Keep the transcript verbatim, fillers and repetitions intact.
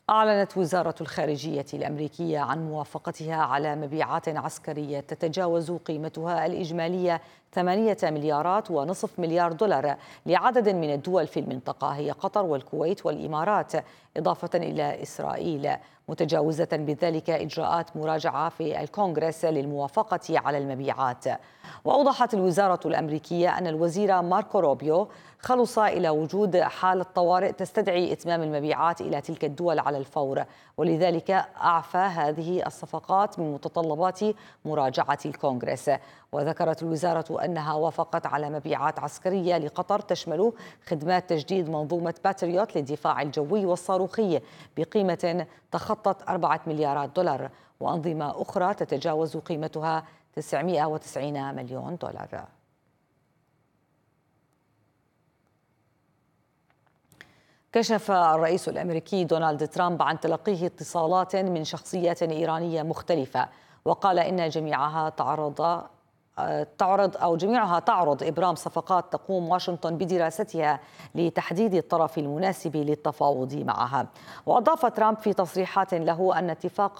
أعلنت وزارة الخارجية الأمريكية عن موافقتها على مبيعات عسكرية تتجاوز قيمتها الإجمالية ثمانية مليارات ونصف مليار دولار لعدد من الدول في المنطقة، هي قطر والكويت والإمارات، إضافة إلى إسرائيل، متجاوزة بذلك إجراءات مراجعة في الكونغرس للموافقة على المبيعات. وأوضحت الوزارة الأمريكية أن الوزير ماركو روبيو خلص إلى وجود حالة طوارئ تستدعي إتمام المبيعات إلى تلك الدول على الفور، ولذلك أعفى هذه الصفقات من متطلبات مراجعة الكونغرس. وذكرت الوزارة أنها وافقت على مبيعات عسكرية لقطر تشمل خدمات تجديد منظومة باتريوت للدفاع الجوي والصاروخي بقيمة تخطت أربعة مليارات دولار، وأنظمة أخرى تتجاوز قيمتها تسعمائة وتسعين مليون دولار. كشف الرئيس الأمريكي دونالد ترامب عن تلقيه اتصالات من شخصيات إيرانية مختلفة، وقال إن جميعها تعرض تعرض أو جميعها تعرض إبرام صفقات تقوم واشنطن بدراستها لتحديد الطرف المناسب للتفاوض معها. وأضاف ترامب في تصريحات له أن اتفاق